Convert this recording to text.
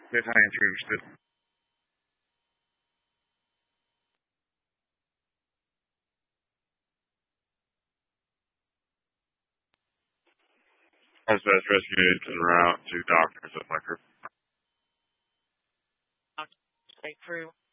Yes, I am interested. Hospice rescue agents en route to doctors at my group. State crew.